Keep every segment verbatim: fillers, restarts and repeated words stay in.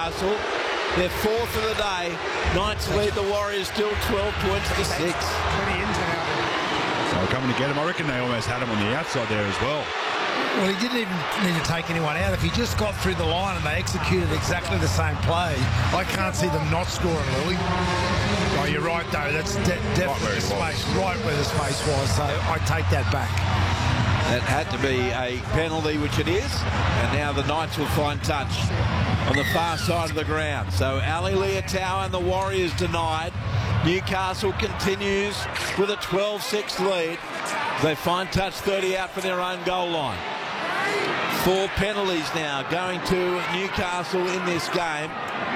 Newcastle. They're fourth of the day. Knights lead the Warriors still twelve points to six. So coming to get him, I reckon they almost had him on the outside there as well. Well, he didn't even need to take anyone out. If he just got through the line and they executed exactly the same play, I can't see them not scoring, Louis. Oh, you're right, though. That's de definitely the space, right where the space was. So I take that back. That had to be a penalty, which it is. And now the Knights will find touch on the far side of the ground. So Ali Leitao and the Warriors denied. Newcastle continues with a twelve six lead. They find touch thirty out from their own goal line. Four penalties now going to Newcastle in this game.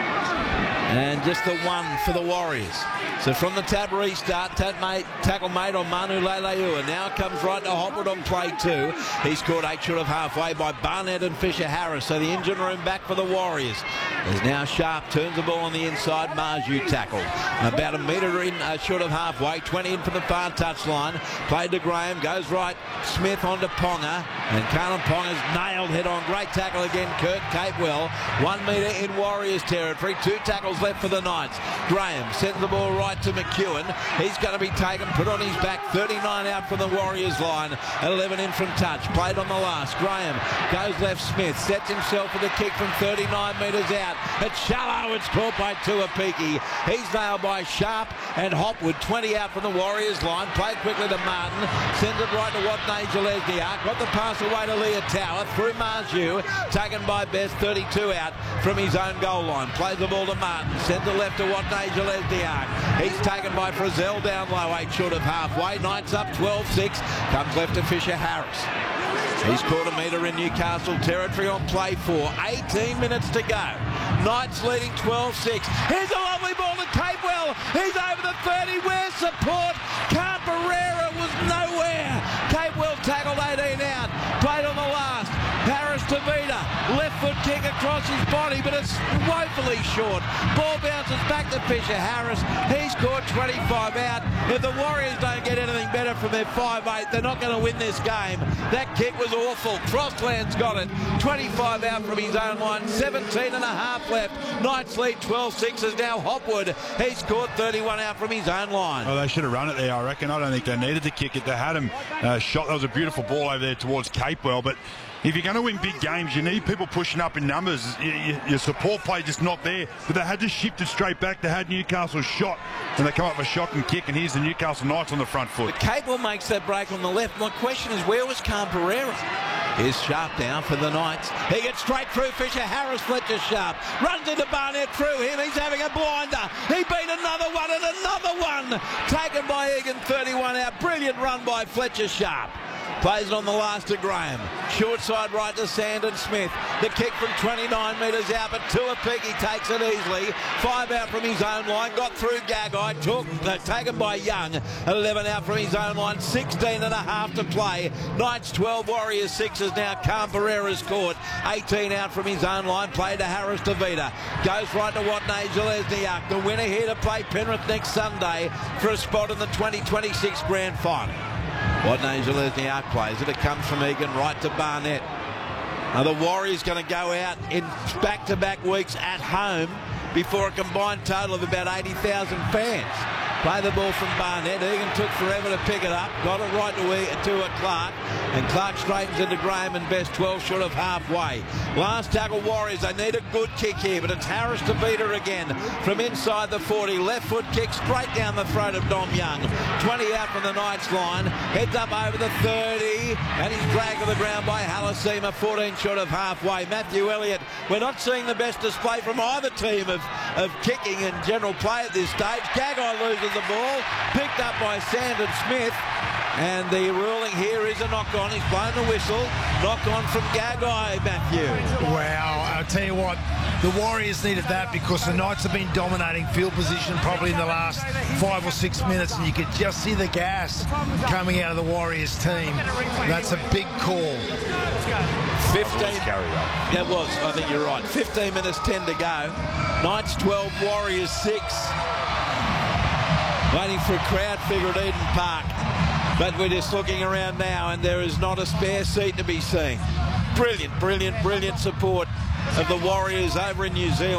And just the one for the Warriors. So from the tab restart, mate, tackle made on Manu Leilua. Now comes right to Hopwood on play two. He's caught eight short of halfway by Barnett and Fisher-Harris. So the engine room back for the Warriors. There's now Sharp, turns the ball on the inside. Marju tackle. About a metre in, uh, short of halfway. twenty in from the far touchline. Played to Graham, goes right. Smith on to Ponga. And Carlin Ponga's nailed head on. Great tackle again, Kurt Capewell. One metre in Warriors territory. Two tackles left for the Knights. Graham sends the ball right to McEwen. He's going to be taken, put on his back. thirty-nine out from the Warriors line. eleven in from touch. Played on the last. Graham goes left. Smith sets himself for the kick from thirty-nine metres out. It's shallow. It's caught by Tuapiki. He's nailed by Sharp and Hopwood. twenty out from the Warriors line. Played quickly to Martin. Sends it right to Watney Jalesniak. Got the pass away to Leitao. Through Marju. Taken by Best. thirty-two out from his own goal line. Plays the ball to Martin. Sends it left to Watney Jalesniak. He's taken by Frizzell down low. eight short of halfway. Knights up twelve six. Comes left to Fisher-Harris. He's caught a metre in Newcastle territory on play four. eighteen minutes to go. Knights leading twelve six. Here's a lovely ball to Capewell. He's over the thirty. Where's support? Camperera was nowhere. Capewell tackled eighteen out. Played on the last. Harris to Vida. Left foot kick across his body, but it's woefully short. Ball bounces back to Fisher-Harris. He's caught twenty-five out. If the Warriors don't get anything better from their five eight, they're not going to win this game. That kick was awful. Crossland's got it. twenty-five out from his own line. seventeen and a half left. Knights lead twelve six is now Hopwood. He's caught thirty-one out from his own line. Oh, they should have run it there, I reckon. I don't think they needed to kick it. They had him uh, shot. That was a beautiful ball over there towards Capewell, but if you're going to win big games, you need people pushing up in numbers. Your support play just not there. But they had just shifted straight back. They had Newcastle shot, and they come up with a shocking kick, and here's the Newcastle Knights on the front foot. But Capewell makes that break on the left. My question is, where was Camperera? Here's Sharp down for the Knights. He gets straight through Fisher-Harris. Fletcher Sharp runs into Barnett through him. He's having a blinder. He beat another one and another one. Taken by Egan, thirty-one out. Brilliant run by Fletcher Sharp. Plays it on the last to Graham. Short side right to Sandon Smith. The kick from twenty-nine metres out, but Tuapiki takes it easily. Five out from his own line. Got through Gagai. Took, uh, taken by Young. eleven out from his own line. sixteen and a half to play. Knights twelve, Warriors six is now Camperera's caught. eighteen out from his own line. Played to Harris to Vida. Goes right to Watney Jalesniak. The winner here to play Penrith next Sunday for a spot in the twenty twenty-six Grand Final. Watney Jalesniak plays it. It comes from Egan right to Barnett. Now the Warriors going to go out in back-to-back weeks at home before a combined total of about eighty thousand fans. Play the ball from Barnett. Egan took forever to pick it up. Got it right to, to a Clark. And Clark straightens into Graham and Best, twelve short of halfway. Last tackle Warriors. They need a good kick here, but it's Harris to Vida again from inside the forty. Left foot kick straight down the throat of Dom Young. twenty out from the Knights line. Heads up over the thirty. And he's dragged to the ground by Halasima, fourteen short of halfway. Matthew Elliott. We're not seeing the best display from either team of, of kicking and general play at this stage. Gagai loses the ball, picked up by Sandon Smith, and the ruling here is a knock-on. He's blown the whistle. Knock-on from Gagai, Matthew. Wow, I'll tell you what, the Warriors needed that because the Knights have been dominating field position probably in the last five or six minutes, and you could just see the gas coming out of the Warriors team. That's a big call. fifteen. Yeah, it was. I think you're right. fifteen minutes, ten to go. Knights twelve, Warriors six. Waiting for a crowd figure at Eden Park. But we're just looking around now and there is not a spare seat to be seen. Brilliant, brilliant, brilliant support of the Warriors over in New Zealand.